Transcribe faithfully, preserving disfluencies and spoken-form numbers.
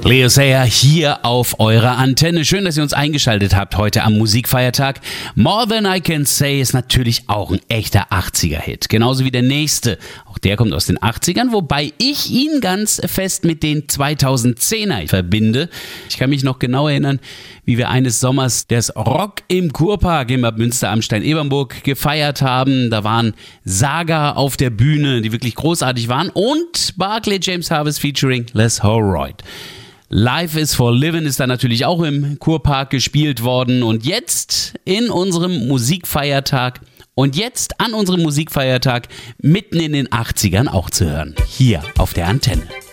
Leo Sayer hier auf eurer Antenne. Schön, dass ihr uns eingeschaltet habt heute am Musikfeiertag. More Than I Can Say ist natürlich auch ein echter achtziger-Hit. Genauso wie der nächste. Auch der kommt aus den achtzigern, wobei ich ihn ganz fest mit den zweitausendzehner verbinde. Ich kann mich noch genau erinnern, wie wir eines Sommers das Rock im Kurpark in Bad Münster am Stein-Ebernburg gefeiert haben. Da waren Saga auf der Bühne, die wirklich großartig waren, und Barclay James Harvest featuring Les Holroyd. Life is for Living ist da natürlich auch im Kurpark gespielt worden. Und jetzt in unserem Musikfeiertag und jetzt an unserem Musikfeiertag mitten in den achtzigern auch zu hören. Hier auf der Antenne.